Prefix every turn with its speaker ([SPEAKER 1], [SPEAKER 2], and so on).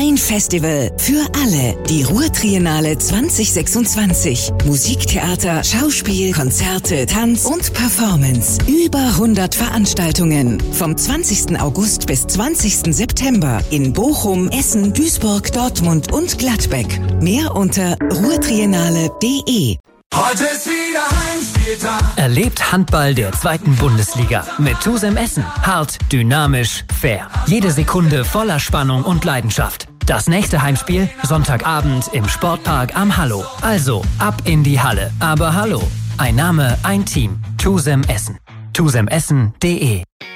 [SPEAKER 1] Ein Festival für alle. Die Ruhr-Triennale 2026. Musiktheater, Schauspiel, Konzerte, Tanz und Performance. Über 100 Veranstaltungen. Vom 20. August bis 20. September in Bochum, Essen, Duisburg, Dortmund und Gladbeck. Mehr unter ruhrtriennale.de.
[SPEAKER 2] Heute ist wieder Heimspieltag.
[SPEAKER 3] Erlebt Handball der 2. Bundesliga mit TuSem Essen. Hart, dynamisch, fair. Jede Sekunde voller Spannung und Leidenschaft. Das nächste Heimspiel Sonntagabend im Sportpark am Hallo. Also ab in die Halle. Aber hallo, ein Name, ein Team. TuSem Essen. tusemessen.de